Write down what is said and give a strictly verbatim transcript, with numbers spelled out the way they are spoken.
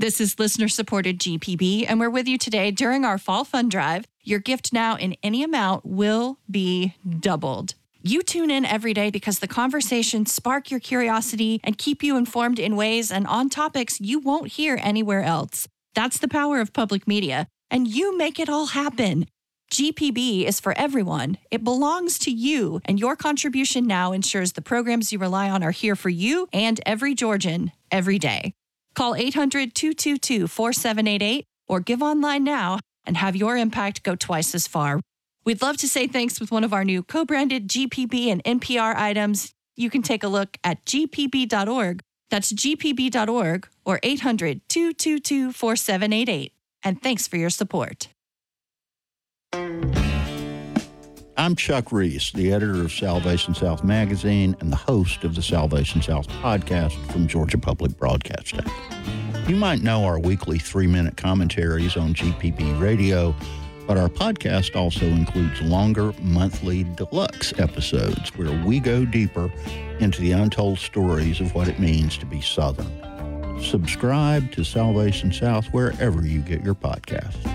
This is listener-supported G P B, and we're with you today during our Fall Fund Drive. Your gift now in any amount will be doubled. You tune in every day because the conversations spark your curiosity and keep you informed in ways and on topics you won't hear anywhere else. That's the power of public media, and you make it all happen. G P B is for everyone. It belongs to you, and your contribution now ensures the programs you rely on are here for you and every Georgian every day. Call eight hundred, two two two, four seven eight eight or give online now and have your impact go twice as far. We'd love to say thanks with one of our new co-branded G P B and N P R items. You can take a look at G P B dot org. That's G P B dot org or eight hundred, two two two, four seven eight eight. And thanks for your support. I'm Chuck Reese, the editor of Salvation South Magazine and the host of the Salvation South podcast from Georgia Public Broadcasting. You might know our weekly three-minute commentaries on G P B Radio, but our podcast also includes longer monthly deluxe episodes where we go deeper into the untold stories of what it means to be Southern. Subscribe to Salvation South wherever you get your podcasts.